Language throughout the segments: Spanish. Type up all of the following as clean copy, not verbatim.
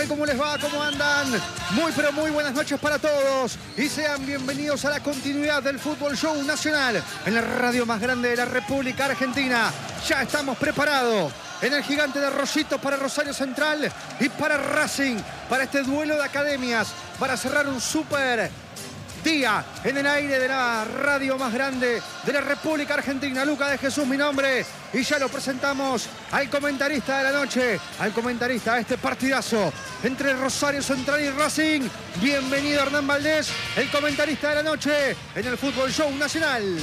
tal? ¿Cómo les va? ¿Cómo andan? Muy pero muy buenas noches para todos y sean bienvenidos a la continuidad del Fútbol Show Nacional en la radio más grande de la República Argentina. Ya estamos preparados en el Gigante de Arroyito para Rosario Central y para Racing, para este duelo de academias, para cerrar un súper día en el aire de la radio más grande de la República Argentina. Luca de Jesús, mi nombre, y ya lo presentamos al comentarista de la noche, al comentarista de este partidazo entre Rosario Central y Racing. Bienvenido Hernán Valdés, el comentarista de la noche en el Fútbol Show Nacional.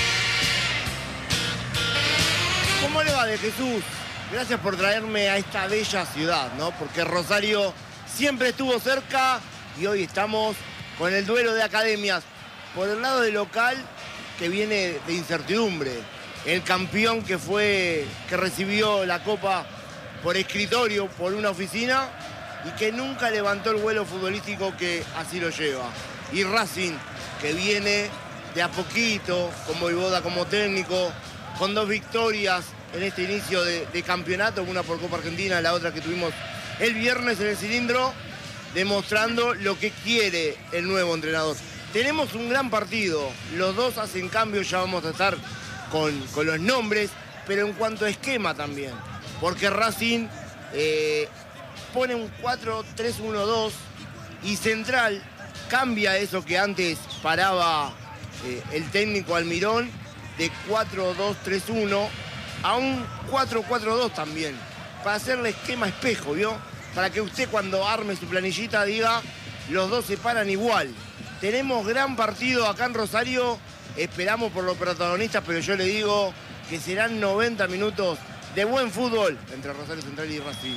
¿Cómo le va de Jesús? Gracias por traerme a esta bella ciudad, ¿no? Porque Rosario siempre estuvo cerca y hoy estamos con el duelo de academias. Por el lado del local, que viene de incertidumbre. El campeón que recibió la copa por escritorio, por una oficina, y que nunca levantó el vuelo futbolístico que así lo lleva. Y Racing, que viene de a poquito, con Vojvoda como técnico, con 2 victorias en este inicio de campeonato, una por Copa Argentina, la otra que tuvimos el viernes en el cilindro, demostrando lo que quiere el nuevo entrenador. Tenemos un gran partido, los dos hacen cambio, ya vamos a estar con los nombres, pero en cuanto a esquema también, porque Racing pone un 4-3-1-2 y Central cambia eso que antes paraba el técnico Almirón, de 4-2-3-1 a un 4-4-2 también, para hacerle esquema espejo, ¿vio? Para que usted cuando arme su planillita diga, los dos se paran igual. Tenemos gran partido acá en Rosario, esperamos por los protagonistas, pero yo le digo que serán 90 minutos de buen fútbol entre Rosario Central y Racing.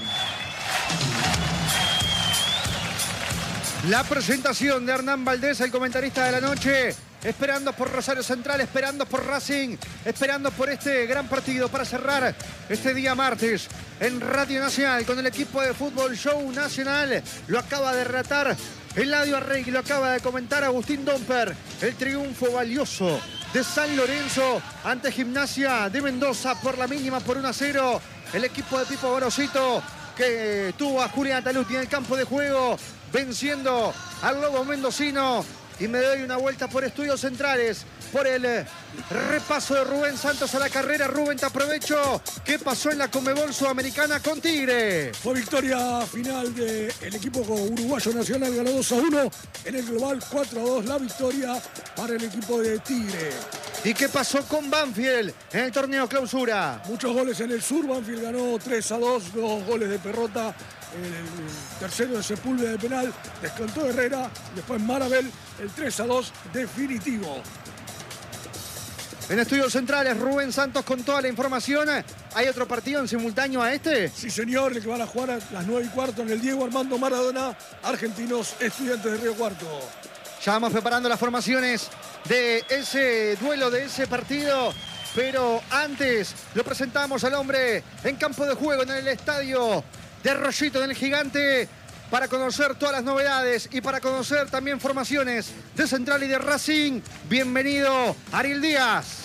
La presentación de Hernán Valdés, el comentarista de la noche, esperando por Rosario Central, esperando por Racing, esperando por este gran partido para cerrar este día martes en Radio Nacional con el equipo de Fútbol Show Nacional. Lo acaba de relatar Eladio Arregui, lo acaba de comentar Agustín Domper. El triunfo valioso de San Lorenzo ante Gimnasia de Mendoza por la mínima, por 1-0. El equipo de Pipo Gorosito, que tuvo a Julián Taluti en el campo de juego, venciendo al Lobo Mendocino. Y me doy una vuelta por Estudios Centrales, por el repaso de Rubén Santos a la carrera. Rubén, te aprovecho. ¿Qué pasó en la Conmebol Sudamericana con Tigre? Fue victoria final del equipo uruguayo nacional, ganó 2-1. En el global 4-2 la victoria para el equipo de Tigre. ¿Y qué pasó con Banfield en el torneo clausura? Muchos goles en el sur, Banfield ganó 3-2, 2 goles de Perrota. El tercero de Sepúlveda de penal, descontó Herrera, después Marabel, el 3-2 definitivo. En Estudios Centrales, Rubén Santos con toda la información. ¿Hay otro partido en simultáneo a este? Sí, señor, el que van a jugar a las 9:15 en el Diego Armando Maradona, Argentinos Estudiantes de Río Cuarto. Ya vamos preparando las formaciones de ese duelo, de ese partido. Pero antes lo presentamos al hombre en campo de juego en el estadio de Arroyito, en el Gigante, para conocer todas las novedades y para conocer también formaciones de Central y de Racing. Bienvenido, Ariel Díaz.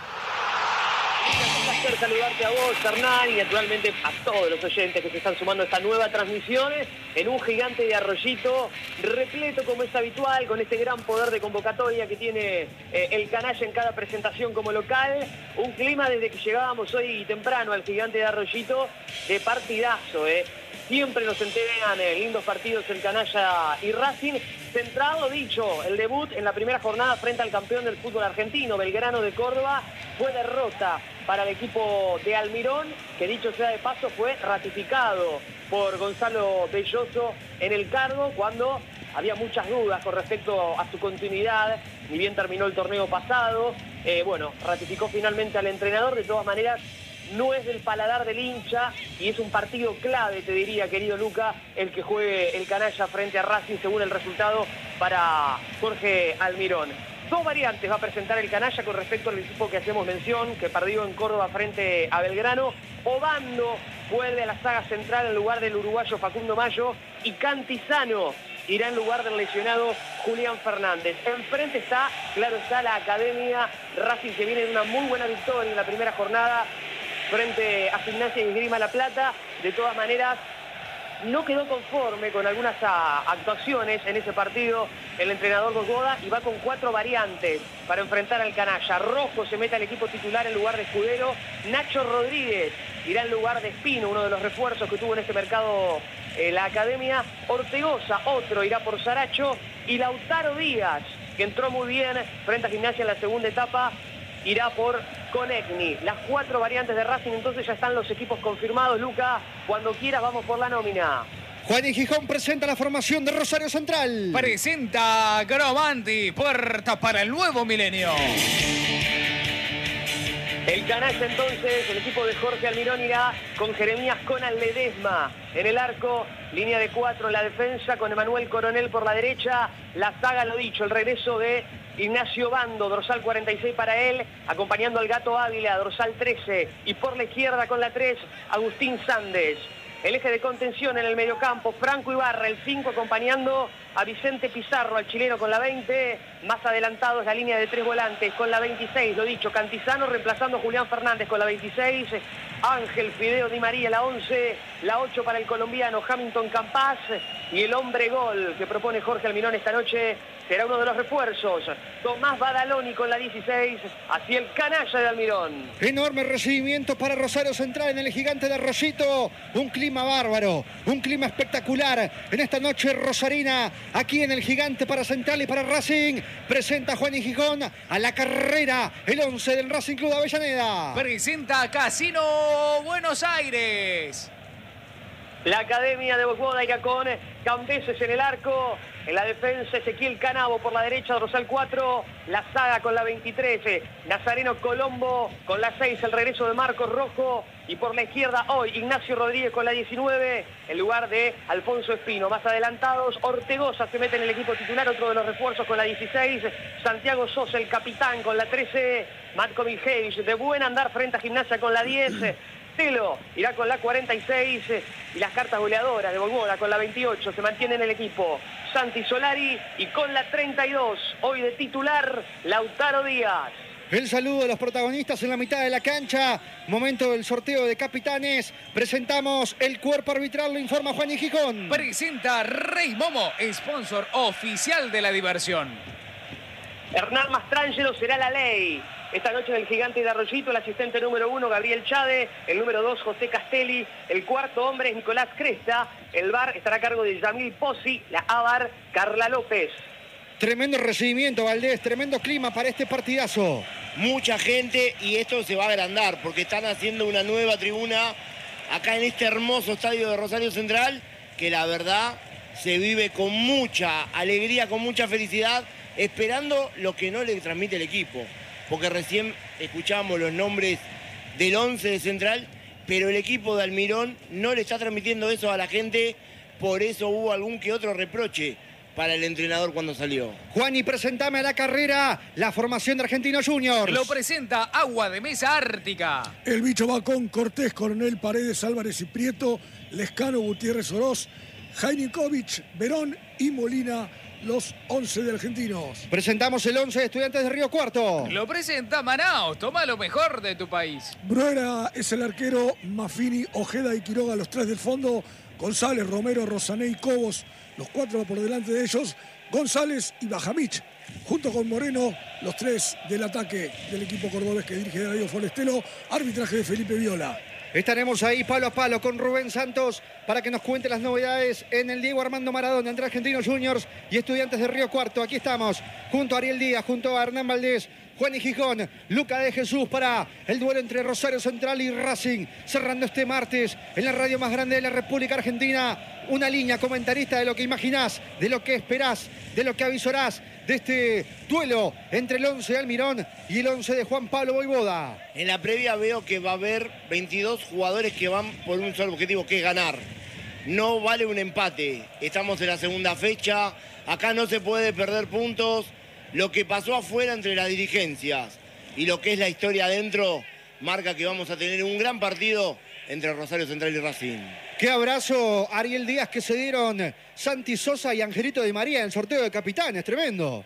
Es un placer saludarte a vos, Hernán, y naturalmente a todos los oyentes que se están sumando a esta nueva transmisión en un Gigante de Arroyito, repleto como es habitual, con este gran poder de convocatoria que tiene el canalla en cada presentación como local. Un clima desde que llegábamos hoy temprano al Gigante de Arroyito de partidazo, Siempre nos entregan lindos partidos el canalla y Racing. Centrado, dicho, el debut en la primera jornada frente al campeón del fútbol argentino, Belgrano de Córdoba, fue derrota para el equipo de Almirón, que dicho sea de paso fue ratificado por Gonzalo Belloso en el cargo cuando había muchas dudas con respecto a su continuidad, ni bien terminó el torneo pasado. Ratificó finalmente al entrenador. De todas maneras, no es del paladar del hincha y es un partido clave, te diría, querido Luca, el que juegue el canalla frente a Racing según el resultado para Jorge Almirón. 2 variantes va a presentar el canalla con respecto al equipo que hacemos mención, que perdió en Córdoba frente a Belgrano. Obando vuelve a la saga central en lugar del uruguayo Facundo Mayo y Cantizano irá en lugar del lesionado Julián Fernández. Enfrente está, claro está, la academia. Racing se viene de una muy buena victoria en la primera jornada frente a Gimnasia y Esgrima La Plata. De todas maneras, no quedó conforme con algunas actuaciones en ese partido el entrenador Bogoda y va con 4 variantes para enfrentar al canalla. Rojo se mete al equipo titular en lugar de Escudero. Nacho Rodríguez irá en lugar de Espino, uno de los refuerzos que tuvo en este mercado la academia. Ortegoza, otro, irá por Saracho. Y Lautaro Díaz, que entró muy bien frente a Gimnasia en la segunda etapa, irá por Conegni. Las 4 variantes de Racing, entonces ya están los equipos confirmados. Luca, cuando quieras vamos por la nómina. Juan y Gijón presenta la formación de Rosario Central. Presenta Gromandi, puerta para el nuevo milenio. El canalla entonces, el equipo de Jorge Almirón irá con Jeremías Conan Ledesma en el arco, línea de 4 en la defensa con Emanuel Coronel por la derecha, la saga, lo dicho, el regreso de Ignacio Bando, dorsal 46 para él, acompañando al Gato Ávila, dorsal 13, y por la izquierda con la 3, Agustín Sandes. El eje de contención en el mediocampo, Franco Ibarra, el 5, acompañando a Vicente Pizarro, al chileno con la 20. Más adelantado es la línea de 3 volantes con la 26, lo dicho, Cantizano reemplazando a Julián Fernández con la 26. Ángel Fideo Di María, la 11, la 8 para el colombiano Hamilton Campas. Y el hombre gol que propone Jorge Almirón esta noche será uno de los refuerzos, Tomás Badaloni con la 16, hacia el canalla de Almirón. Enorme recibimiento para Rosario Central en el Gigante de Arroyito. Un clima bárbaro, un clima espectacular en esta noche rosarina, aquí en el Gigante para Central y para Racing. Presenta Juan y Gijón a la carrera, el 11 del Racing Club de Avellaneda. Presenta Casino Buenos Aires. La academia de Bogoda irá con Cambeses en el arco. En la defensa, Ezequiel Canavo por la derecha, dorsal 4. La saga con la 23. Nazareno Colombo con la 6. El regreso de Marcos Rojo. Y por la izquierda, hoy, Ignacio Rodríguez con la 19. En lugar de Alfonso Espino. Más adelantados, Ortegoza se mete en el equipo titular. Otro de los refuerzos con la 16. Santiago Sosa, el capitán, con la 13. Matko Miljevic, de buen andar frente a Gimnasia con la 10. Telo irá con la 46 y las cartas goleadoras de Bogoda con la 28 se mantienen en el equipo. Santi Solari y con la 32, hoy de titular, Lautaro Díaz. El saludo de los protagonistas en la mitad de la cancha. Momento del sorteo de capitanes. Presentamos el cuerpo arbitral, lo informa Juan y Gijón. Presenta Rey Momo, sponsor oficial de la diversión. Hernán Mastrangelo será la ley. Esta noche en el Gigante de Arroyito, el asistente número 1, Gabriel Chade, el número 2, José Castelli, el cuarto hombre es Nicolás Cresta, el VAR estará a cargo de Yamil Pozzi, la AVAR, Carla López. Tremendo recibimiento, Valdés, tremendo clima para este partidazo. Mucha gente y esto se va a agrandar porque están haciendo una nueva tribuna acá en este hermoso estadio de Rosario Central que la verdad se vive con mucha alegría, con mucha felicidad, esperando lo que no le transmite el equipo. Porque recién escuchábamos los nombres del 11 de Central, pero el equipo de Almirón no le está transmitiendo eso a la gente, por eso hubo algún que otro reproche para el entrenador cuando salió. Juan, y presentame a la carrera la formación de Argentinos Juniors. Lo presenta Agua de Mesa Ártica. El bicho va con Cortés, Coronel, Paredes, Álvarez y Prieto, Lescano, Gutiérrez, Oroz, Jainikovic, Verón y Molina, los 11 de Argentinos. Presentamos el 11 de Estudiantes de Río Cuarto. Lo presenta Manaos, toma lo mejor de tu país. Bruera es el arquero, Maffini, Ojeda y Quiroga, los 3 del fondo, González, Romero, Rosané y Cobos, los 4 por delante de ellos, González y Bajamich, junto con Moreno, los 3 del ataque del equipo cordobés que dirige Darío Forestelo, arbitraje de Felipe Viola. Estaremos ahí palo a palo con Rubén Santos para que nos cuente las novedades en el Diego Armando Maradona entre Argentinos Juniors y Estudiantes de Río Cuarto. Aquí estamos, junto a Ariel Díaz, junto a Hernán Valdés, Juan y Gijón, Luca de Jesús para el duelo entre Rosario Central y Racing, cerrando este martes en la radio más grande de la República Argentina. Una línea comentarista de lo que imaginás, de lo que esperás, de lo que avisorás de este duelo entre el 11 de Almirón y el 11 de Juan Pablo Voivoda. En la previa veo que va a haber 22 jugadores que van por un solo objetivo, que es ganar. No vale un empate. Estamos en la segunda fecha. Acá no se puede perder puntos. Lo que pasó afuera entre las dirigencias y lo que es la historia adentro marca que vamos a tener un gran partido entre Rosario Central y Racing. Qué abrazo, Ariel Díaz, que se dieron Santi Sosa y Angelito Di María en el sorteo de capitanes, tremendo.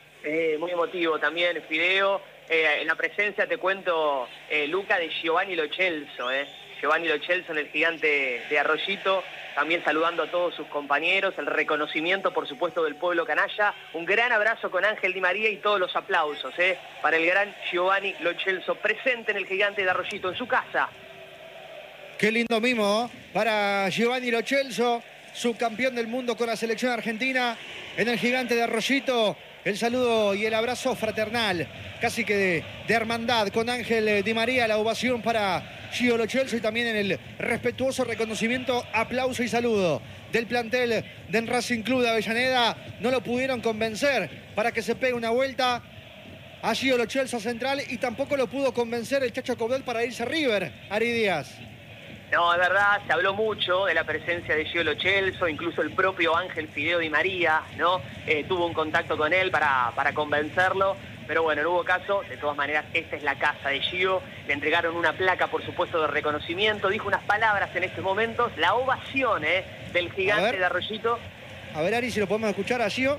Muy emotivo también, Fideo. En la presencia, te cuento, Luca, de Giovanni Lo Celso. Giovanni Lo Celso en el Gigante de Arroyito, también saludando a todos sus compañeros, el reconocimiento por supuesto del pueblo canalla, un gran abrazo con Ángel Di María y todos los aplausos para el gran Giovanni Lo Celso, presente en el Gigante de Arroyito, en su casa. Qué lindo mimo para Giovanni Lo Celso, subcampeón del mundo con la selección argentina en el Gigante de Arroyito. El saludo y el abrazo fraternal, casi que de hermandad con Ángel Di María, la ovación para Gio Lo Celso y también en el respetuoso reconocimiento, aplauso y saludo del plantel del Racing Club de Avellaneda. No lo pudieron convencer para que se pegue una vuelta a Gio Lo Celso central y tampoco lo pudo convencer el Chacho Caudel para irse a River, Ari Díaz. No, es verdad, se habló mucho de la presencia de Gio Lo Celso, incluso el propio Ángel Fideo Di María, ¿no? Tuvo un contacto con él para convencerlo, pero bueno, no hubo caso. De todas maneras, esta es la casa de Gio, le entregaron una placa, por supuesto, de reconocimiento, dijo unas palabras en estos momentos, la ovación del Gigante de Arroyito. A ver, Ari, si lo podemos escuchar a Gio.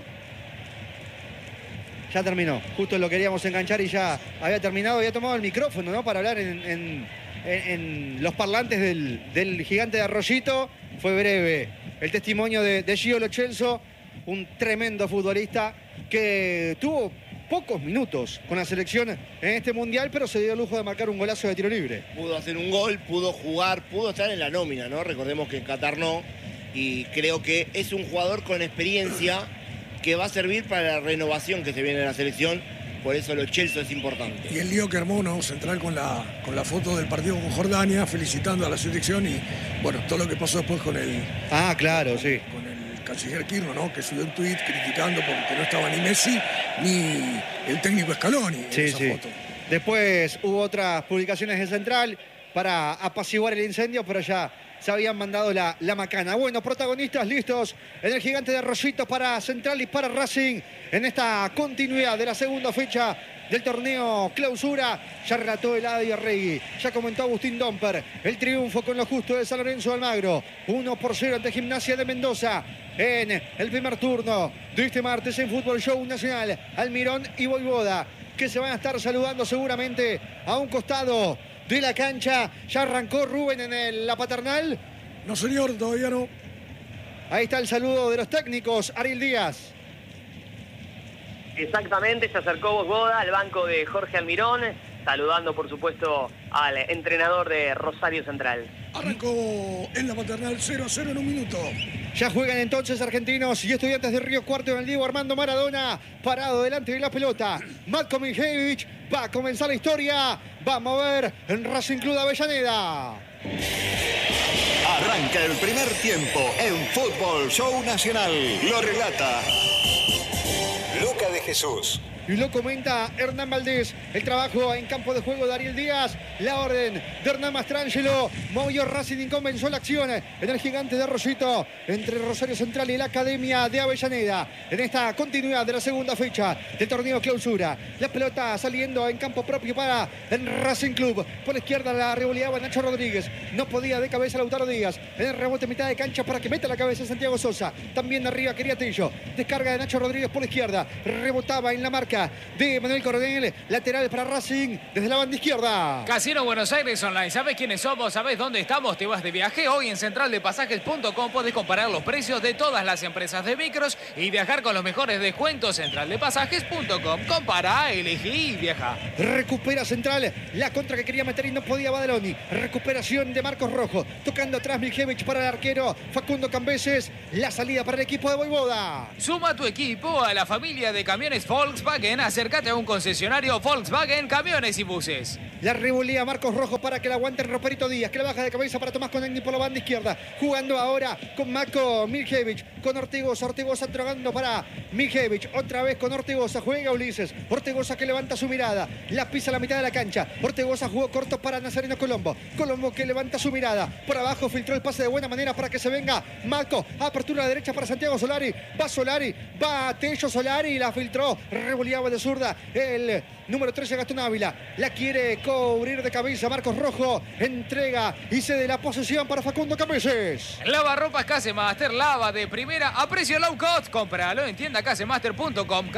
Ya terminó, justo lo queríamos enganchar y ya había terminado, había tomado el micrófono, ¿no? Para hablar en los parlantes del Gigante de Arroyito. Fue breve el testimonio de Gio Lo Celso, un tremendo futbolista que tuvo pocos minutos con la selección en este mundial, pero se dio el lujo de marcar un golazo de tiro libre. Pudo hacer un gol, pudo jugar, pudo estar en la nómina, ¿no? Recordemos que en Qatar no, y creo que es un jugador con experiencia que va a servir para la renovación que se viene en la selección. Por eso Lo Celso es importante. Y el lío que armó, ¿no? Central con la foto del partido con Jordania, felicitando a la selección y, bueno, todo lo que pasó después con el... Ah, claro, sí. Con el canciller Quirno, ¿no? Que subió un tuit criticando porque no estaba ni Messi ni el técnico Scaloni en esa foto. Después hubo otras publicaciones de Central para apaciguar el incendio, pero ya se habían mandado la macana. Bueno, protagonistas listos en el Gigante de Arroyito para Central y para Racing en esta continuidad de la segunda fecha del torneo Clausura. Ya relató Eladio Arregui, ya comentó Agustín Domper, el triunfo con lo justo de San Lorenzo de Almagro, 1-0 ante Gimnasia de Mendoza en el primer turno de este martes en Fútbol Show Nacional. Almirón y Voivoda, que se van a estar saludando seguramente a un costado de la cancha. Ya arrancó Rubén en la paternal. No, señor, todavía no. Ahí está el saludo de los técnicos. Ariel Díaz. Exactamente, se acercó Voivoda al banco de Jorge Almirón, saludando por supuesto al entrenador de Rosario Central. Arrancó en la paternal 0-0 en un minuto. Ya juegan entonces Argentinos y Estudiantes de Río Cuarto en el Diego Armando Maradona, parado delante de la pelota. Matko Miljevic va a comenzar la historia, va a mover en Racing Club de Avellaneda. Arranca el primer tiempo en Fútbol Show Nacional. Lo relata Luca de Jesús. Y lo comenta Hernán Valdés. El trabajo en campo de juego de Ariel Díaz. La orden de Hernán Mastrangelo. Movió Racing y comenzó la acción en el Gigante de Arroyito entre Rosario Central y la Academia de Avellaneda. En esta continuidad de la segunda fecha del torneo Clausura. La pelota saliendo en campo propio para el Racing Club. Por la izquierda la revoleaba Nacho Rodríguez. No podía de cabeza Lautaro Díaz. En el rebote mitad de cancha para que meta la cabeza Santiago Sosa. También de arriba quería Tello. Descarga de Nacho Rodríguez por la izquierda. Rebotaba en la marca de Manuel Coronel, lateral para Racing desde la banda izquierda. Casino Buenos Aires Online. ¿Sabes quiénes somos? ¿Sabes dónde estamos? ¿Te vas de viaje? Hoy en centraldepasajes.com podés comparar los precios de todas las empresas de micros y viajar con los mejores descuentos. Centraldepasajes.com. Compara, elegí y viaja. Recupera Central la contra que quería meter y no podía Badaloni. Recuperación de Marcos Rojo, tocando atrás Miljevic para el arquero Facundo Cambeses. La salida para el equipo de Voivoda. Suma tu equipo a la familia de camiones Volkswagen. Acércate a un concesionario Volkswagen Camiones y Buses. La revolea Marcos Rojo para que la aguante Roperito Díaz, que la baja de cabeza para Tomás Conegni por la banda izquierda. Jugando ahora con Matko Miljevic, con Ortigosa. Ortigosa entregando para Miljevic. Otra vez con Ortigosa. Juega Ulises. Ortigosa que levanta su mirada. La pisa a la mitad de la cancha. Ortigosa jugó corto para Nazareno Colombo. Colombo que levanta su mirada. Por abajo filtró el pase de buena manera para que se venga Matko. Apertura a la derecha para Santiago Solari. Va Tello Solari. La filtró. Revoleaba de zurda el número 13 Gastón Ávila. La quiere cubrir de cabeza Marcos Rojo. Entrega y cede la posesión para Facundo Cambeses. Lavarropas Casemaster, lava de primera a precio low cost. Cómpralo en tienda casemaster.com.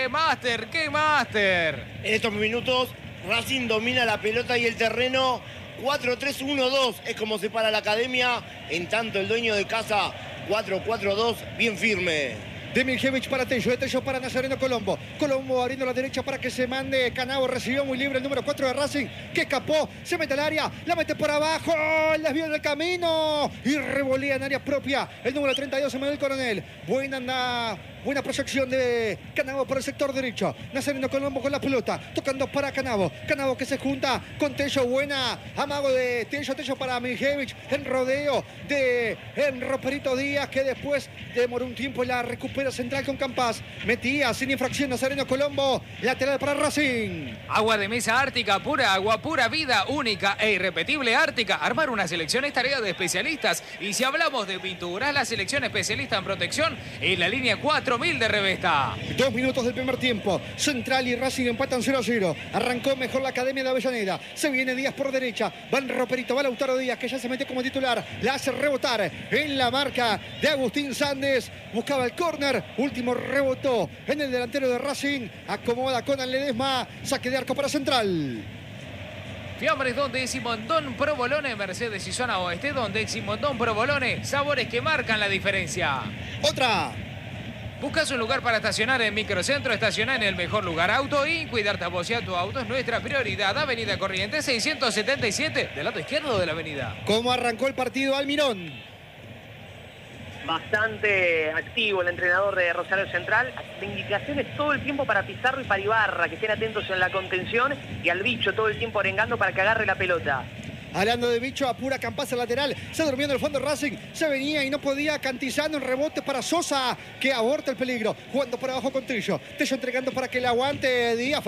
Casemaster, ¿qué master? En estos minutos Racing domina la pelota y el terreno 4-3-1-2 es como se para la academia. En tanto el dueño de casa, 4-4-2, bien firme. De Miljevic para Tello, de Tello para Nazareno Colombo. Colombo abriendo la derecha para que se mande Canavo. Recibió muy libre el número 4 de Racing, que escapó, se mete al área, la mete por abajo, el desvío del camino y revolea en área propia. El número 32, Emanuel Coronel. Buena proyección de Canavo por el sector derecho. Nazareno Colombo con la pelota, tocando para Canavo. Canavo que se junta con Tello, buena amago de Tello. Tello para Miljevic, en rodeo de Roperito Díaz, que después demoró un tiempo en la recupera central con Campas. Metía sin infracción Nazareno Colombo, lateral para Racing. Agua de mesa Ártica, pura agua, pura vida, única e irrepetible Ártica. Armar una selección es tarea de especialistas. Y si hablamos de pinturas, la selección especialista en protección es la línea 4000 de Revesta. 2 minutos del primer tiempo. Central y Racing empatan 0-0. Arrancó mejor la academia de Avellaneda. Se viene Díaz por derecha. Va Roperito, va Lautaro Díaz, que ya se metió como titular. La hace rebotar en la marca de Agustín Sández. Buscaba el córner. Último rebotó en el delantero de Racing. Acomoda Conan Ledesma. Saque de arco para Central. Fiambres Don Décimo, Don Provolone, Mercedes y Zona Oeste. Don Décimo, Don Provolone. Sabores que marcan la diferencia. Otra. ¿Buscas un lugar para estacionar en Microcentro? Estaciona en el mejor lugar auto y cuidarte a vos y a tu auto es nuestra prioridad. Avenida Corrientes 677, del lado izquierdo de la avenida. ¿Cómo arrancó el partido Almirón? Bastante activo el entrenador de Rosario Central. Indicaciones todo el tiempo para Pizarro y para Ibarra, que estén atentos en la contención, y al bicho todo el tiempo arengando para que agarre la pelota. Hablando de bicho, apura Campas al lateral. Se durmió en el fondo Racing. Se venía y no podía. Cantizando en rebote para Sosa, que aborta el peligro. Jugando por abajo con Tello. Tello entregando para que le aguante Díaz.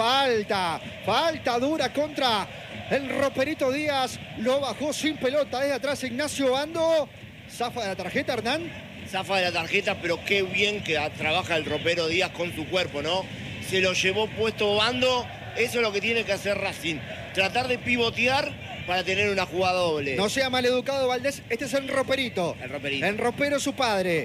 Falta dura contra el Roperito Díaz. Lo bajó sin pelota. Desde atrás Ignacio Bando. Zafa de la tarjeta, Hernán. Zafa de la tarjeta, pero qué bien que trabaja el Ropero Díaz con su cuerpo, ¿no? Se lo llevó puesto Bando. Eso es lo que tiene que hacer Racing. Tratar de pivotear para tener una jugada doble. No sea maleducado Valdés, este es el Roperito. El Roperito. El Ropero su padre.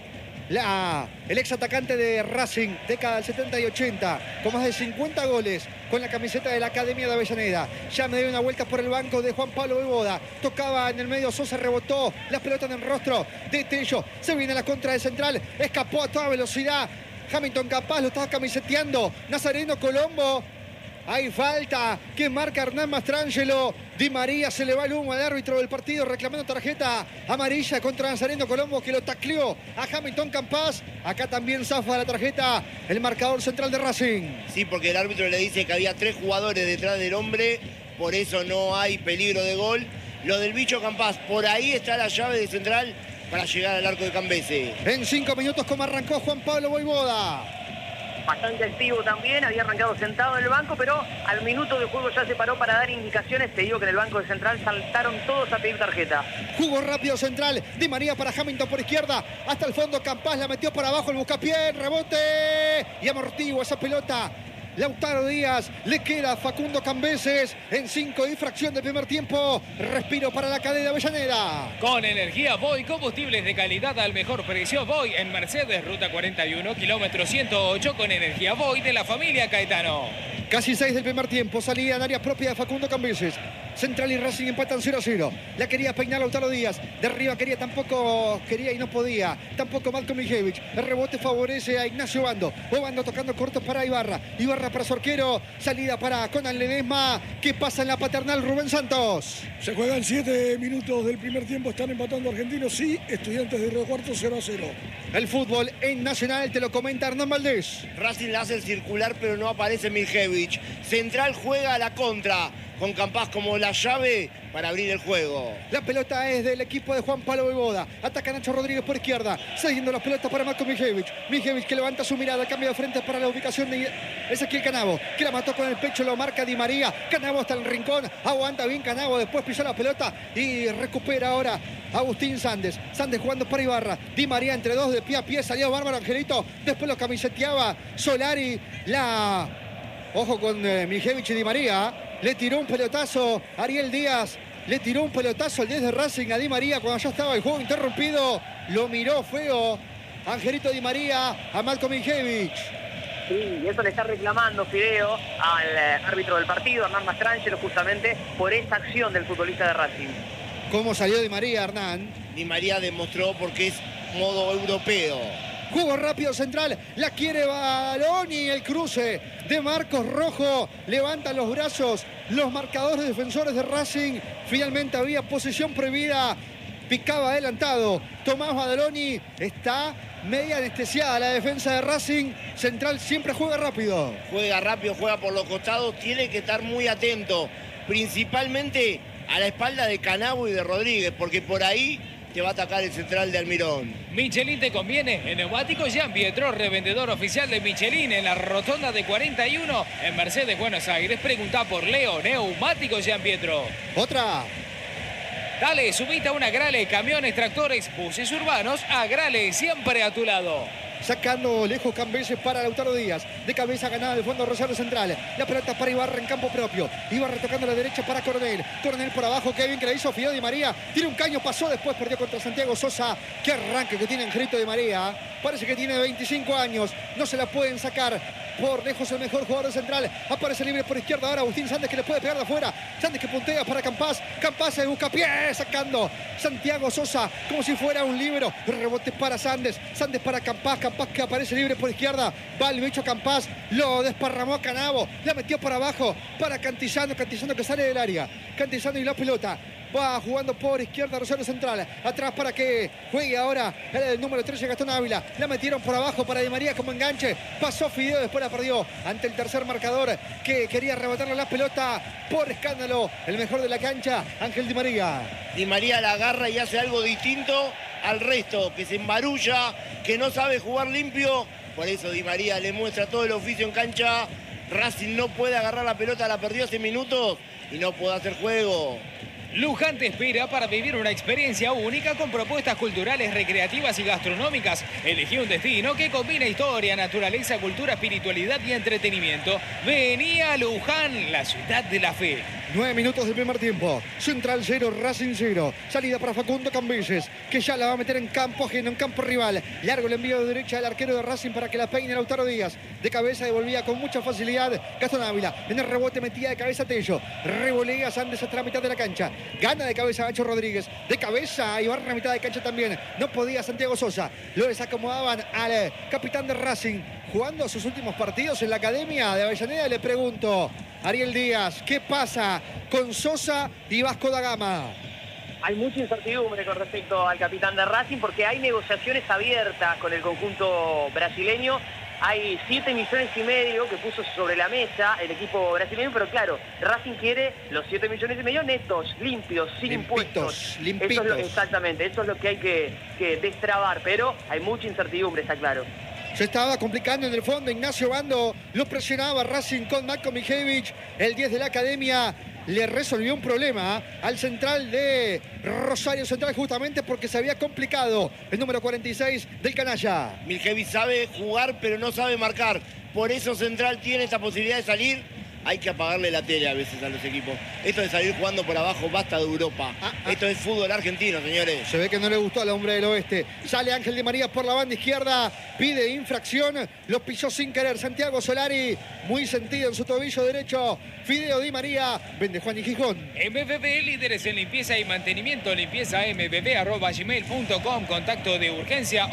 El ex atacante de Racing, década del 70 y 80, con más de 50 goles con la camiseta de la Academia de Avellaneda. Ya me dio una vuelta por el banco de Juan Pablo Beboda. Tocaba en el medio, Sosa rebotó, las pelotas en el rostro de Tello. Se viene la contra de Central, escapó a toda velocidad. Hamilton Capaz lo estaba camiseteando. Nazareno Colombo. Hay falta que marca Hernán Mastrangelo. Di María, se le va el humo al árbitro del partido reclamando tarjeta amarilla contra Nazareno Colombo, que lo tacleó a Hamilton Campas. Acá también zafa la tarjeta el marcador central de Racing. Sí, porque el árbitro le dice que había 3 jugadores detrás del hombre, por eso no hay peligro de gol. Lo del bicho Campas, por ahí está la llave de Central para llegar al arco de Cambese. En 5 minutos, como arrancó Juan Pablo Voivoda. Bastante activo también, había arrancado sentado en el banco, pero al minuto de juego ya se paró para dar indicaciones. Te digo que en el banco de Central saltaron todos a pedir tarjeta. Jugó rápido Central, Di María para Hamilton por izquierda, hasta el fondo Campas, la metió por abajo, el buscapié, rebote y amortigua esa pelota. Lautaro Díaz, le queda Facundo Cambeses en 5 y fracción del primer tiempo. Respiro para la cadena Avellaneda. Con energía Voy, combustibles de calidad al mejor precio. Voy en Mercedes, ruta 41, kilómetro 108, con energía Voy de la familia Caetano. Casi 6 del primer tiempo, salida en área propia de Facundo Cambeses. Central y Racing empatan 0-0. La quería peinar Lautaro Díaz. De arriba tampoco quería y no podía. Tampoco Malcolm Miljevic. El rebote favorece a Ignacio Bando. Bando tocando corto para Ibarra. Ibarra para su arquero. Salida para Conan Ledesma. ¿Qué pasa en la paternal, Rubén Santos? Se juegan 7 minutos del primer tiempo. Están empatando Argentinos y Estudiantes de Río Cuarto 0-0. El fútbol en Nacional te lo comenta Hernán Valdés. Racing la hace el circular, pero no aparece Miljevic. Central juega a la contra, con Campas como la llave para abrir el juego. La pelota es del equipo de Juan Pablo Beboda. Ataca Nacho Rodríguez por izquierda. Siguiendo las pelotas para Marco Miljevic. Miljevic que levanta su mirada. Cambio de frente para la ubicación de Ezequiel Canavo, que la mató con el pecho. Lo marca Di María. Canavo hasta el rincón. Aguanta bien Canavo. Después pisó la pelota y recupera ahora Agustín Sández. Sández jugando para Ibarra. Di María entre dos de pie a pie. Salió bárbaro Angelito. Después lo camiseteaba Solari. Ojo con Miljevic y Di María. Le tiró un pelotazo Ariel Díaz. Le tiró un pelotazo al 10 de Racing a Di María cuando ya estaba el juego interrumpido. Lo miró feo Angelito Di María a Malcolm Miljevic. Sí, y eso le está reclamando Fideo al árbitro del partido, Hernán Mastrangelo, justamente por esta acción del futbolista de Racing. ¿Cómo salió Di María, Hernán? Di María demostró porque es modo europeo. Juego rápido central, la quiere Baloni, el cruce de Marcos Rojo, levantan los brazos los marcadores defensores de Racing, finalmente había posición prohibida, picaba adelantado Tomás Badaloni, está media anestesiada la defensa de Racing, Central siempre juega rápido. Juega rápido, juega por los costados, tiene que estar muy atento, principalmente a la espalda de Canavo y de Rodríguez, porque por ahí te va a atacar el Central de Almirón. Michelin te conviene. En Neumáticos Gianpietro, revendedor oficial de Michelin en la rotonda de 41 en Mercedes, Buenos Aires. Pregunta por Leo. Neumáticos Gianpietro. Otra. Dale, subite a una Grale, camiones, tractores, buses urbanos. A Grale, siempre a tu lado. Sacando lejos Cambeses para Lautaro Díaz. De cabeza ganada de fondo Rosario Central. La pelota para Ibarra en campo propio. Ibarra tocando la derecha para Coronel. Coronel por abajo. Qué bien que la hizo Fideo Di María. Tiene un caño, pasó después, perdió contra Santiago Sosa. Qué arranque que tiene Angelito Di María. Parece que tiene 25 años. No se la pueden sacar. Por lejos el mejor jugador de Central. Aparece libre por izquierda ahora Agustín Sandes, que le puede pegar de afuera. Sandes que puntea para Campás. Campás se busca pie, sacando Santiago Sosa como si fuera un libero. Rebote para Sandes. Sandes para Campás. Campás que aparece libre por izquierda. Va el bicho Campás. Lo desparramó a Canavo. La metió por abajo para Cantillano. Cantillano que sale del área. Cantillano y la pelota. Va jugando por izquierda Rosario Central. Atrás para que juegue ahora el número 13 Gastón Ávila. La metieron por abajo para Di María como enganche. Pasó Fideo, después la perdió ante el tercer marcador que quería arrebatarle la pelota por escándalo. El mejor de la cancha, Ángel Di María. Di María la agarra y hace algo distinto al resto, que se embarulla, que no sabe jugar limpio. Por eso Di María le muestra todo el oficio en cancha. Racing no puede agarrar la pelota, la perdió hace minutos y no puede hacer juego. Luján te espera para vivir una experiencia única con propuestas culturales, recreativas y gastronómicas. Elegí un destino que combina historia, naturaleza, cultura, espiritualidad y entretenimiento. Vení a Luján, la ciudad de la fe. 9 minutos del primer tiempo. Central 0, Racing 0. Salida para Facundo Cambeses, que ya la va a meter en campo ajeno, en campo rival. Largo el envío de derecha del arquero de Racing para que la peine Lautaro Díaz. De cabeza devolvía con mucha facilidad Gastón Ávila. En el rebote metía de cabeza Tello. Revolea Sandes hasta la mitad de la cancha. Gana de cabeza Nacho Rodríguez. De cabeza Ibarra a mitad de cancha también. No podía Santiago Sosa. Lo desacomodaban al capitán de Racing. Jugando sus últimos partidos en la academia de Avellaneda, le pregunto, Ariel Díaz, ¿qué pasa con Sosa y Vasco da Gama? Hay mucha incertidumbre con respecto al capitán de Racing porque hay negociaciones abiertas con el conjunto brasileño. Hay 7,5 millones que puso sobre la mesa el equipo brasileño, pero claro, Racing quiere los 7,5 millones netos, limpios, sin impuestos. Limpitos. Exactamente, eso es lo que hay que destrabar, pero hay mucha incertidumbre, está claro. Se estaba complicando en el fondo, Ignacio Bando lo presionaba Racing con Marko Mijevich, el 10 de la academia. Le resolvió un problema al central de Rosario Central justamente porque se había complicado el número 46 del canalla. Mijevich sabe jugar pero no sabe marcar. Por eso Central tiene esta posibilidad de salir. Hay que apagarle la tele a veces a los equipos. Esto de salir jugando por abajo basta de Europa. Esto es fútbol argentino, señores. Se ve que no le gustó al hombre del oeste. Sale Ángel Di María por la banda izquierda. Pide infracción. Lo pisó sin querer Santiago Solari. Muy sentido en su tobillo derecho. Fideo Di María. Vende Juan y Gijón. MBB, líderes en limpieza y mantenimiento. Limpieza mbb@gmail.com. Contacto de urgencia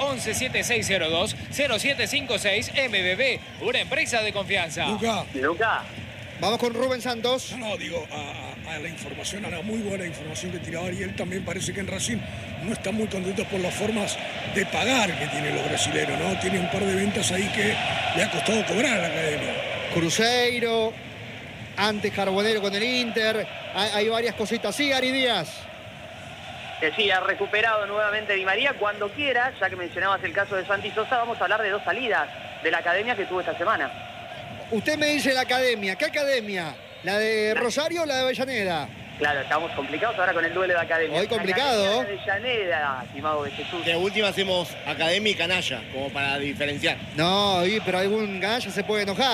117602-0756. MBB, una empresa de confianza. Luca. Vamos con Rubén Santos. No, digo, a la información, a la muy buena información que tiraba Ariel, también parece que en Racing no están muy contentos por las formas de pagar que tienen los brasileños, ¿no? Tiene un par de ventas ahí que le ha costado cobrar a la academia. Cruzeiro, antes Carbonero con el Inter, hay varias cositas. Sí, Ari Díaz. Que sí, ha recuperado nuevamente Di María. Cuando quiera, ya que mencionabas el caso de Santi Sosa, vamos a hablar de 2 salidas de la academia que tuvo esta semana. Usted me dice la academia. ¿Qué academia? ¿La de Rosario o la de Avellaneda? Claro, estamos complicados ahora con el duelo de academia. Hoy complicado. Avellaneda, estimado de Jesús. De última hacemos academia y canalla, como para diferenciar. No, pero algún canalla se puede enojar.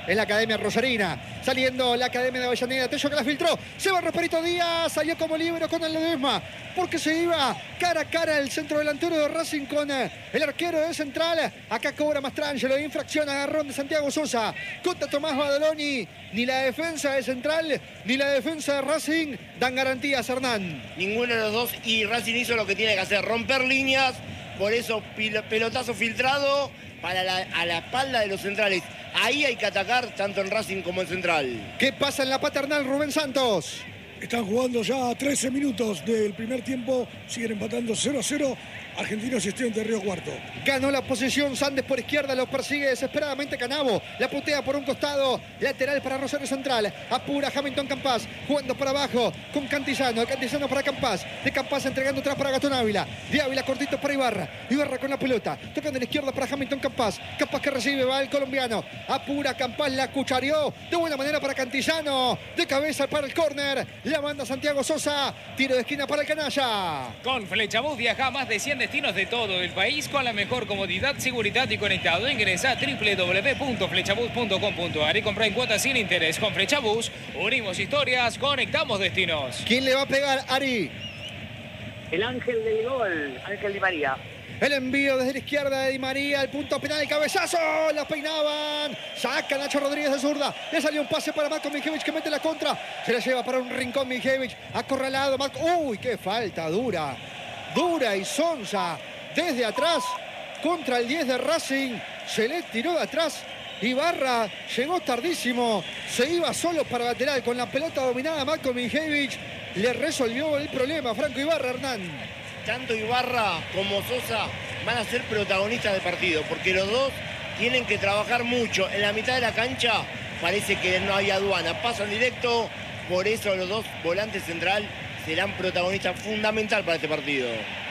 en la Academia Rosarina. Saliendo la Academia de Avellaneda, Tello que la filtró. Se va Roperito Díaz, salió como libero con el Ledesma, porque se iba cara a cara el centro delantero de Racing con el arquero de Central. Acá cobra Mastrangelo, infracción, agarrón de Santiago Sosa contra Tomás Badaloni. Ni la defensa de Central ni la defensa de Racing dan garantías, Hernán. Ninguno de los dos, y Racing hizo lo que tiene que hacer, romper líneas. Por eso pelotazo filtrado a la espalda de los centrales. Ahí hay que atacar tanto en Racing como en Central. ¿Qué pasa en la Paternal, Rubén Santos? Están jugando ya 13 minutos del primer tiempo. Siguen empatando 0-0. Argentinos y Estudiantes de Río Cuarto. Ganó la posición Sandes por izquierda, lo persigue desesperadamente Canavo. La putea por un costado, lateral para Rosario Central. Apura Hamilton Campas, jugando para abajo con Cantillano. El Cantillano para Campas. De Campas entregando atrás para Gastón Ávila. De Ávila cortito para Ibarra. Ibarra con la pelota. Tocando en la izquierda para Hamilton Campas. Campas que recibe, va el colombiano. Apura Campas, la cuchareó de buena manera para Cantillano. De cabeza para el córner. La manda Santiago Sosa. Tiro de esquina para el canalla. Con Flechabús viaja a más de 100 destinos de todo el país con la mejor comodidad, seguridad y conectado. Ingresa a www.flechabús.com.ar y compra en cuotas sin interés. Con Flechabús unimos historias, conectamos destinos. ¿Quién le va a pegar, Ari? El ángel del gol, Ángel Di María. El envío desde la izquierda de Di María, el punto penal, el cabezazo, la peinaban, saca Nacho Rodríguez de zurda, le salió un pase para Marco Mijevic que mete la contra, se la lleva para un rincón Mijevic, acorralado Marco, uy, qué falta dura y sonsa, desde atrás, contra el 10 de Racing, se le tiró de atrás, Ibarra llegó tardísimo, se iba solo para lateral, con la pelota dominada Marco Mijevic, le resolvió el problema Franco Ibarra, Hernán. Tanto Ibarra como Sosa van a ser protagonistas del partido, porque los dos tienen que trabajar mucho. En la mitad de la cancha parece que no hay aduana, pasan directo, por eso los dos volantes central serán protagonistas fundamental para este partido.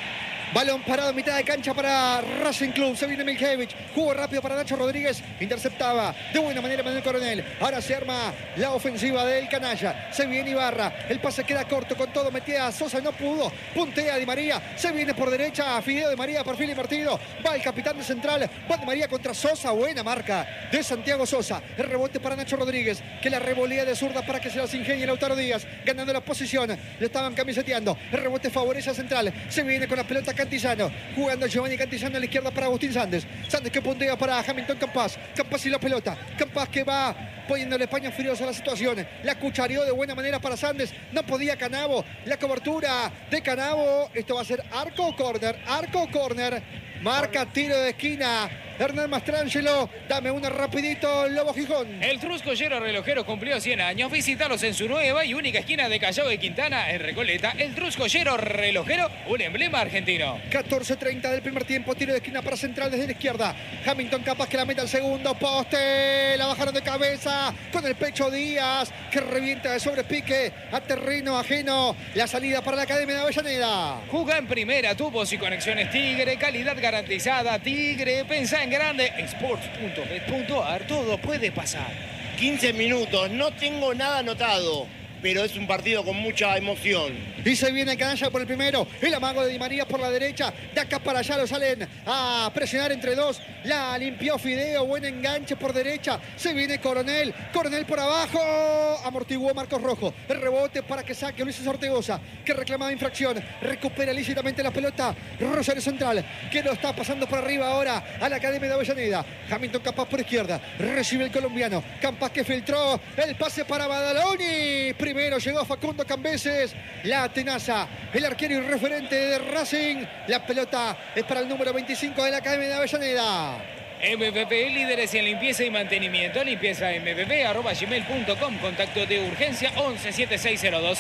Balón parado en mitad de cancha para Racing Club. Se viene Miljevich. Juego rápido para Nacho Rodríguez. Interceptaba de buena manera Manuel Coronel. Ahora se arma la ofensiva del canalla. Se viene Ibarra. El pase queda corto con todo. Metía a Sosa, no pudo. Puntea Di María. Se viene por derecha. Fideo Di María, perfil invertido. Va el capitán de Central. Va Di María contra Sosa. Buena marca de Santiago Sosa. El rebote para Nacho Rodríguez, que la revolea de zurda para que se las ingenie Lautaro Díaz. Ganando la posición. Le estaban camiseteando. El rebote favorece a Central. Se viene con la pelota Cantillano, jugando Giovanni Cantillano a la izquierda para Agustín Sandes. Sandes que puntea para Hamilton Campas. Campas y la pelota. Campas que va poniéndole paños fríos a la situación. La cuchareó de buena manera para Sandes. No podía Canavo. La cobertura de Canavo. Esto va a ser arco o córner. Arco o córner. Marca tiro de esquina. Hernán Mastrangelo, dame una rapidito, Lobo Gijón. El Truscollero Relojero cumplió 100 años. Visítalos en su nueva y única esquina de Callao de Quintana, en Recoleta. El Truscollero Relojero, un emblema argentino. 14:30 del primer tiempo, tiro de esquina para Central desde la izquierda. Hamilton capaz que la meta al segundo poste. La bajaron de cabeza con el pecho Díaz, que revienta de sobrepique a terreno ajeno. La salida para la Academia de Avellaneda. Juga en primera, tubos y conexiones Tigre, calidad garantizada. Tigre, pensá en grande. Sports.bet.ar, todo puede pasar. 15 minutos, no tengo nada anotado, pero es un partido con mucha emoción. Y se viene el canalla por el primero. El amago de Di María por la derecha. De acá para allá lo salen a presionar entre dos. La limpió Fideo. Buen enganche por derecha. Se viene Coronel. Coronel por abajo. Amortiguó Marcos Rojo. El rebote para que saque Ulises Ortegoza, que reclamaba infracción. Recupera lícitamente la pelota Rosario Central, que lo está pasando por arriba ahora a la Academia de Avellaneda. Hamilton Campas por izquierda. Recibe el colombiano. Campas que filtró el pase para Badaloni. Primero llegó Facundo Cambeses. La tenaza, el arquero y referente de Racing. La pelota es para el número 25 de la Academia de Avellaneda. MPP, líderes en limpieza y mantenimiento. Limpieza mpp@gmail.com. Contacto de urgencia 11 7602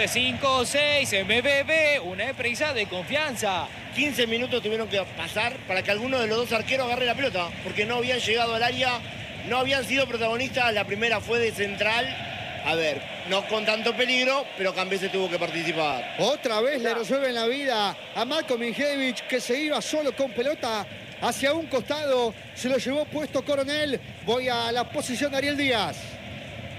0756. MPP, una empresa de confianza. 15 minutos tuvieron que pasar para que alguno de los dos arqueros agarre la pelota, porque no habían llegado al área, no habían sido protagonistas. La primera fue de Central. A ver, no con tanto peligro, pero Cambeses tuvo que participar. Otra vez le resuelven la vida a Marko Miljevich, que se iba solo con pelota hacia un costado. Se lo llevó puesto Coronel. Voy a la posición de Ariel Díaz.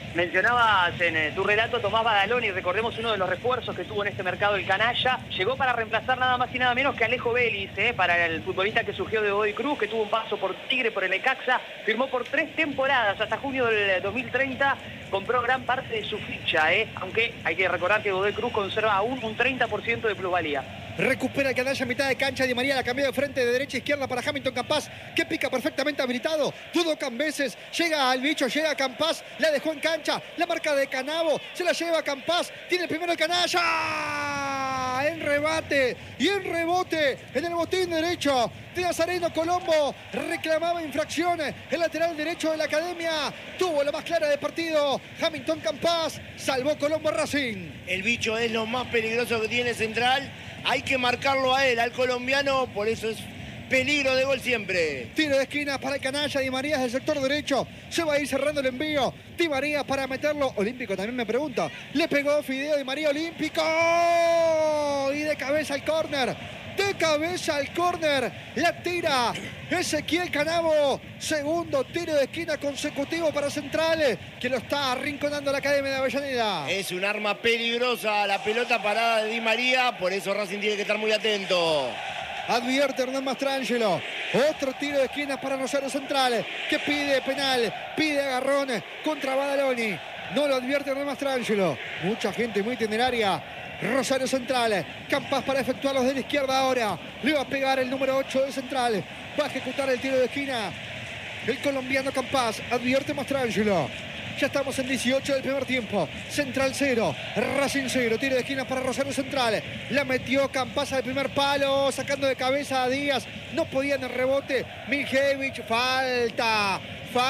Mencionabas en tu relato a Tomás Badaloni, recordemos uno de los refuerzos que tuvo en este mercado el canalla. Llegó para reemplazar nada más y nada menos que Alejo Vélez, para el futbolista que surgió de Godoy Cruz, que tuvo un paso por Tigre, por el Necaxa. Firmó por 3 temporadas hasta junio del 2030. Compró gran parte de su ficha, aunque hay que recordar que Godoy Cruz conserva aún un 30% de plusvalía. Recupera el canalla a mitad de cancha. Di María la cambió de frente, de derecha a izquierda para Hamilton Campas, que pica perfectamente habilitado. Dudó Cambeses, llega al bicho, llega a Campas, la dejó en cancha, la marca de Canavo, se la lleva a Campas, tiene el primero el canalla. En rebate y en rebote en el botín derecho de Nazareno Colombo. Reclamaba infracciones. El lateral derecho de la Academia tuvo la más clara del partido. Hamilton Campas salvó Colombo Racing. El bicho es lo más peligroso que tiene Central. Hay que marcarlo a él, al colombiano, por eso es peligro de gol siempre. Tiro de esquina para el canalla. Di María del sector derecho. Se va a ir cerrando el envío. Di María para meterlo. Olímpico también me pregunta. Le pegó Fideo Di María Olímpico. Y de cabeza al córner. De cabeza al córner. La tira Ezequiel Canavo. Segundo tiro de esquina consecutivo para Central, que lo está arrinconando la Academia de Avellaneda. Es un arma peligrosa la pelota parada de Di María. Por eso Racing tiene que estar muy atento. Advierte Hernán Mastrangelo. Otro tiro de esquina para Rosario Central, que pide penal, pide agarrón contra Badaloni. No lo advierte Hernán Mastrangelo. Mucha gente muy temeraria. Rosario Central. Campas para efectuarlos de la izquierda ahora. Le va a pegar el número 8 de Central. Va a ejecutar el tiro de esquina el colombiano Campas. Advierte Mastrangelo. Ya estamos en 18 del primer tiempo. Central 0, Racing 0. Tiro de esquina para Rosario Central. La metió Campas al primer palo, sacando de cabeza a Díaz. No podía en el rebote. Miljevich, falta.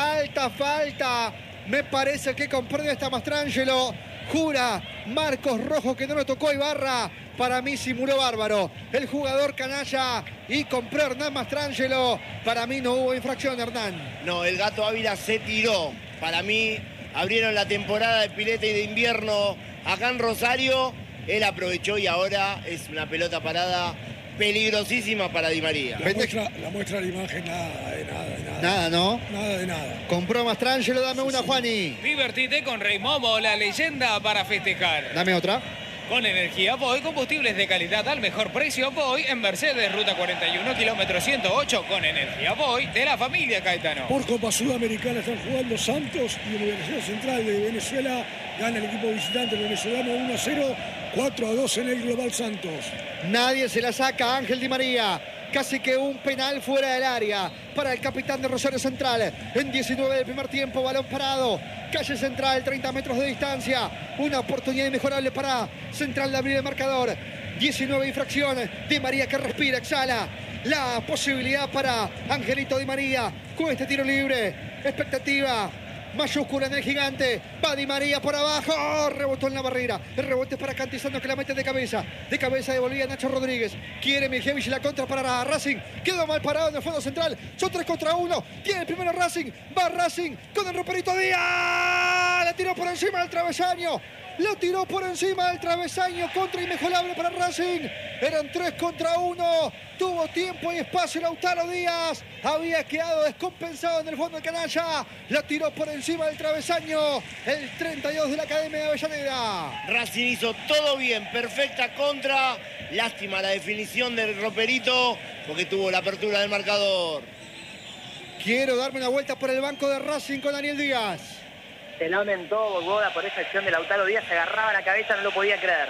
Me parece que comprende esta Mastrangelo. Jura Marcos Rojo que no le tocó a Ibarra. Para mí simuló bárbaro el jugador canalla y compró Hernán Mastrangelo. Para mí no hubo infracción, Hernán. No, el Gato Ávila se tiró. Para mí abrieron la temporada de pileta y de invierno acá en Rosario. Él aprovechó y ahora es una pelota parada peligrosísima para Di María. La muestra de la imagen, nada de nada. Nada, ¿no? Nada de nada. Compró Mastrangelo, dame una, Juani. Divertite con Rey Momo, la leyenda para festejar. Dame otra. Con energía Voy, combustibles de calidad al mejor precio. Voy en Mercedes, ruta 41, kilómetro 108. Con energía Voy de la familia Caetano. Por Copa Sudamericana están jugando Santos y Universidad Central de Venezuela. Gana el equipo visitante venezolano 1-0, 4-2 en el Global Santos. Nadie se la saca Ángel Di María. Casi que un penal fuera del área para el capitán de Rosario Central. En 19 del primer tiempo, balón parado. Calle Central, 30 metros de distancia. Una oportunidad inmejorable para Central de abrir el marcador. 19 infracciones. Di María que respira, exhala. La posibilidad para Angelito Di María con este tiro libre. Expectativa mayúscula en el gigante. Va Di María por abajo. Rebotó en la barrera. El rebote es para Cantizano, que la mete de cabeza. De cabeza devolvía Nacho Rodríguez. Quiere Miljevich la contra para Racing. Quedó mal parado en el fondo central. Son 3 contra 1. Tiene el primero Racing. Va Racing con el Roperito Díaz. La tiró por encima del travesaño. Lo tiró por encima del travesaño. Contra inmejorable para Racing. Eran 3 contra 1. Tuvo tiempo y espacio Lautaro Díaz. Había quedado descompensado en el fondo del canalla. La tiró por encima del travesaño. El 32 de la Academia de Avellaneda. Racing hizo todo bien. Perfecta contra. Lástima la definición del Roperito porque tuvo la apertura del marcador. Quiero darme una vuelta por el banco de Racing con Daniel Díaz. Se lamentó Bogoda por esa acción de Lautaro Díaz. Se agarraba la cabeza, no lo podía creer.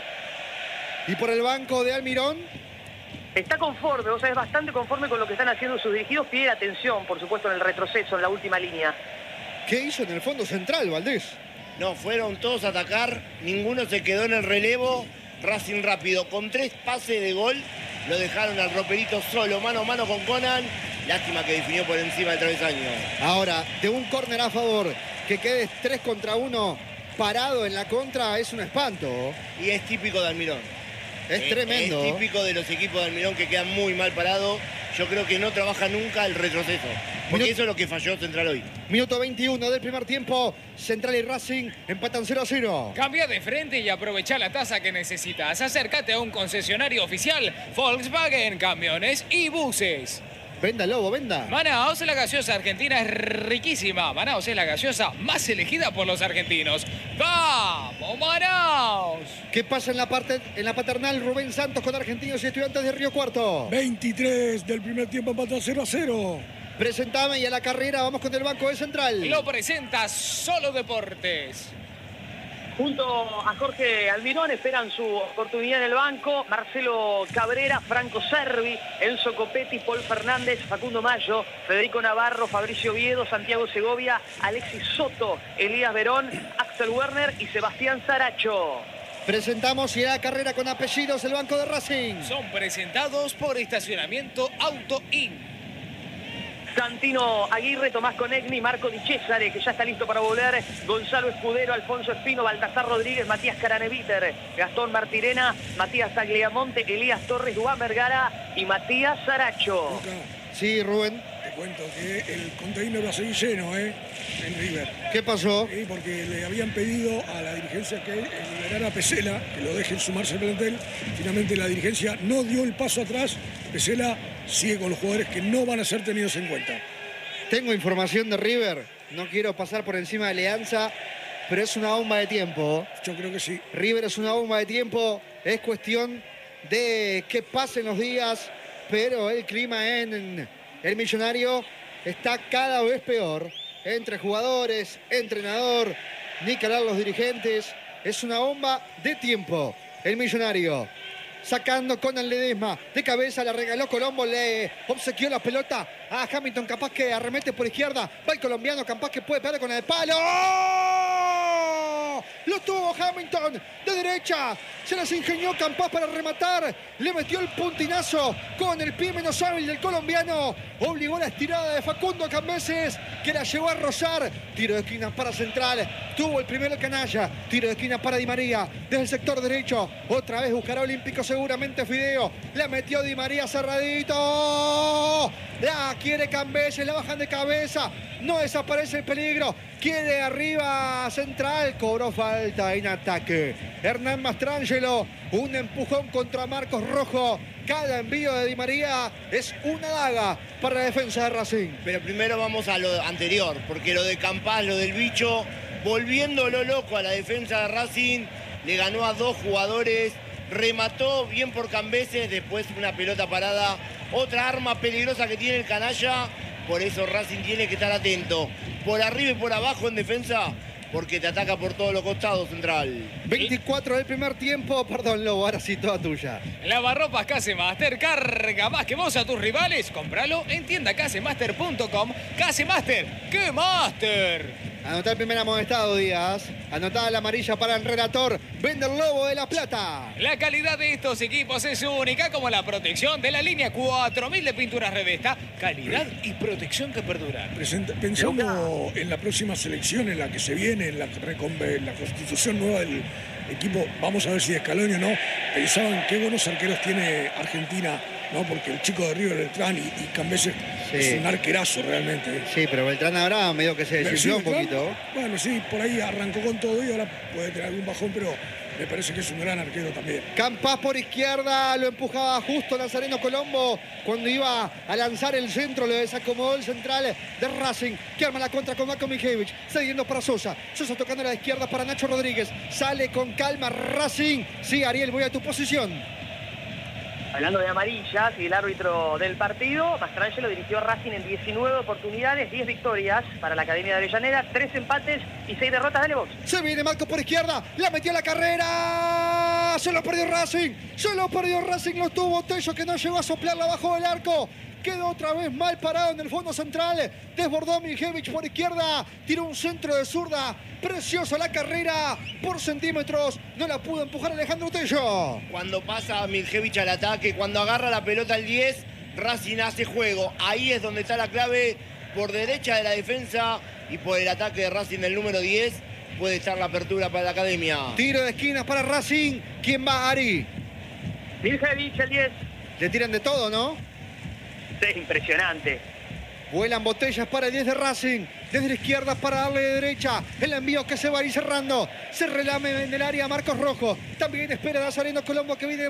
Y por el banco de Almirón. Está conforme, o sea, es bastante conforme con lo que están haciendo sus dirigidos. Pide atención, por supuesto, en el retroceso, en la última línea. ¿Qué hizo en el fondo central, Valdés? No, fueron todos a atacar. Ninguno se quedó en el relevo. Racing rápido, con 3 pases de gol. Lo dejaron al Roperito solo, mano a mano con Conan. Lástima que definió por encima del travesaño. Ahora, de un córner a favor, que quedes 3 contra 1 parado en la contra, es un espanto. Y es típico de Almirón. Es tremendo. Es típico de los equipos de Almirón que quedan muy mal parados. Yo creo que no trabaja nunca el retroceso. Porque eso es lo que falló Central hoy. Minuto 21 del primer tiempo. Central y Racing empatan 0-0. Cambia de frente y aprovecha la tasa que necesitas. Acércate a un concesionario oficial Volkswagen, camiones y buses. Venda, Lobo, venda. Manaos, la gaseosa argentina es riquísima. Manaos es la gaseosa más elegida por los argentinos. ¡Vamos, Manaos! ¿Qué pasa en la paternal? Rubén Santos con Argentinos y Estudiantes de Río Cuarto. 23 del primer tiempo, empató 0-0. Presentame y a la carrera vamos con el banco de Central. Lo presenta Solo Deportes. Junto a Jorge Almirón esperan su oportunidad en el banco Marcelo Cabrera, Franco Servi, Enzo Copetti, Paul Fernández, Facundo Mayo, Federico Navarro, Fabricio Oviedo, Santiago Segovia, Alexis Soto, Elías Verón, Axel Werner y Sebastián Saracho. Presentamos y a la carrera con apellidos el banco de Racing. Son presentados por Estacionamiento Auto In. Santino Aguirre, Tomás Conegni, Marco Di Cesare, que ya está listo para volver, Gonzalo Escudero, Alfonso Espino, Baltasar Rodríguez, Matías Caraneviter, Gastón Martirena, Matías Tagliamonte, Elías Torres, Duan Vergara y Matías Saracho. Sí, Rubén. Te cuento que el container va a seguir lleno, en River. ¿Qué pasó? Sí, porque le habían pedido a la dirigencia que liberara a Pesela, que lo dejen sumarse al plantel. Finalmente la dirigencia no dio el paso atrás. Pesela sigue con los jugadores que no van a ser tenidos en cuenta. Tengo información de River. No quiero pasar por encima de Alianza, pero es una bomba de tiempo. Yo creo que sí. River es una bomba de tiempo. Es cuestión de que pasen los días, pero el clima en el Millonario está cada vez peor. Entre jugadores, entrenador, ni que hablar los dirigentes. Es una bomba de tiempo. El Millonario sacando con el Ledesma de cabeza, la regaló Colombo, le obsequió la pelota a Hamilton, capaz que arremete por izquierda, va el colombiano, capaz que puede pegar con el palo. ¡Oh! Lo tuvo Hamilton de derecha, se las ingenió Campas para rematar, le metió el puntinazo con el pie menos hábil del colombiano, obligó la estirada de Facundo Cambeses, que la llevó a rozar. Tiro de esquina para Central, tuvo el primero el canalla, tiro de esquina para Di María, desde el sector derecho, otra vez buscará Olímpico seguramente Fideo, la metió Di María cerradito, la quiere Cambeses, la bajan de cabeza, no desaparece el peligro, quiere arriba Central, cobró falta en ataque. Hernán Mastrangelo, un empujón contra Marcos Rojo. Cada envío de Di María es una daga para la defensa de Racing. Pero primero vamos a lo anterior, porque lo de Campas, lo del bicho, volviéndolo loco a la defensa de Racing, le ganó a dos jugadores, remató bien por Cambeses, después una pelota parada, otra arma peligrosa que tiene el canalla. Por eso Racing tiene que estar atento, por arriba y por abajo en defensa, porque te ataca por todos los costados, Central. 24 del primer tiempo, perdón Lobo, ahora sí toda tuya. Lavarropas Casemaster, carga más que vos a tus rivales, cómpralo en tiendacasemaster.com. Casemaster, ¡qué máster! Anotá el primer amonestado, Díaz. Anotá la amarilla para el relator. Vende el Lobo de La Plata. La calidad de estos equipos es única, como la protección de la línea 4000 de pinturas Revesta. Calidad y protección que perduran. Pensando en la próxima selección, en la que se viene, en la constitución nueva del equipo, vamos a ver si Scaloni o no, pensaban qué buenos arqueros tiene Argentina, ¿no? Porque el chico de River, Beltrán y Cambeses es un arquerazo realmente. Sí, pero Beltrán ahora medio que se desinfló un poquito. Bueno, sí, por ahí arrancó con todo y ahora puede tener algún bajón, pero me parece que es un gran arquero también. Campas por izquierda, lo empujaba justo Nazareno Colombo cuando iba a lanzar el centro, lo desacomodó el central de Racing, que arma la contra con Marco Mijevich, cediendo para Sosa, Sosa tocando a la izquierda para Nacho Rodríguez, sale con calma Racing. Sí, Ariel, voy a tu posición. Hablando de amarillas y el árbitro del partido, Mastrangelo dirigió a Racing en 19 oportunidades, 10 victorias para la Academia de Avellaneda, 3 empates y 6 derrotas. Dale vos. Se viene Marco por izquierda, la metió a la carrera, se lo perdió Racing, lo tuvo Tello, que no llegó a soplarla abajo del arco. Quedó otra vez mal parado en el fondo central. Desbordó Mijevich por izquierda. Tiró un centro de zurda. Preciosa la carrera. Por centímetros. No la pudo empujar Alejandro Tello. Cuando pasa Mijevich al ataque, cuando agarra la pelota al 10, Racing hace juego. Ahí es donde está la clave. Por derecha de la defensa y por el ataque de Racing del número 10 puede estar la apertura para la Academia. Tiro de esquinas para Racing. ¿Quién va, Ari? Mijevich, el 10. Le tiran de todo, ¿no? Es impresionante. Vuelan botellas para el 10 de Racing. Desde la izquierda para darle de derecha. El envío que se va a ir cerrando. Se relame en el área Marcos Rojo. También espera Nazareno Colombo, que viene